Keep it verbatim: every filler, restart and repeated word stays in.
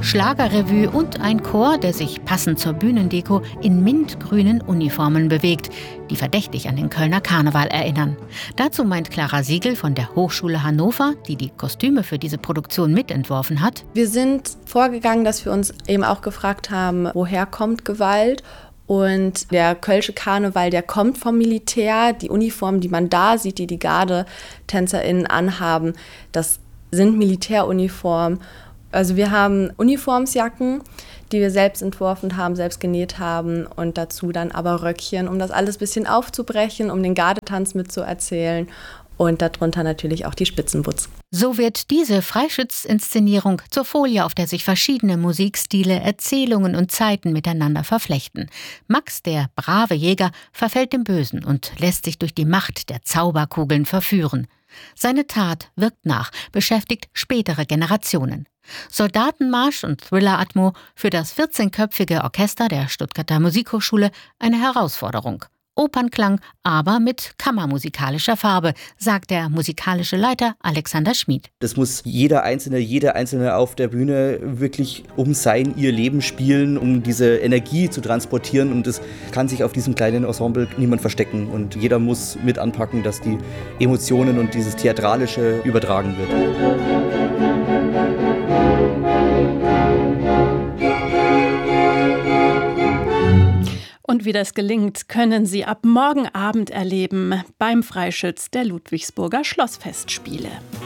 Schlagerrevue und ein Chor, der sich passend zur Bühnendeko in mintgrünen Uniformen bewegt, die verdächtig an den Kölner Karneval erinnern. Dazu meint Clara Siegel von der Hochschule Hannover, die die Kostüme für diese Produktion mitentworfen hat: Wir sind vorgegangen, dass wir uns eben auch gefragt haben, woher kommt Gewalt? Und der Kölsche Karneval, der kommt vom Militär. Die Uniformen, die man da sieht, die die GardetänzerInnen anhaben, das sind Militäruniformen. Also wir haben Uniformsjacken, die wir selbst entworfen haben, selbst genäht haben und dazu dann aber Röckchen, um das alles ein bisschen aufzubrechen, um den Gardetanz mitzuerzählen und darunter natürlich auch die Spitzenbutz. So wird diese Freischütz-Inszenierung zur Folie, auf der sich verschiedene Musikstile, Erzählungen und Zeiten miteinander verflechten. Max, der brave Jäger, verfällt dem Bösen und lässt sich durch die Macht der Zauberkugeln verführen. Seine Tat wirkt nach, beschäftigt spätere Generationen. Soldatenmarsch und Thriller-Atmo, für das vierzehnköpfige Orchester der Stuttgarter Musikhochschule eine Herausforderung. Opernklang, aber mit kammermusikalischer Farbe, sagt der musikalische Leiter Alexander Schmid. Das muss jeder Einzelne, jede Einzelne auf der Bühne wirklich um sein, ihr Leben spielen, um diese Energie zu transportieren. Und das kann sich auf diesem kleinen Ensemble niemand verstecken. Und jeder muss mit anpacken, dass die Emotionen und dieses Theatralische übertragen wird. Und wie das gelingt, können Sie ab morgen Abend erleben beim Freischütz der Ludwigsburger Schlossfestspiele.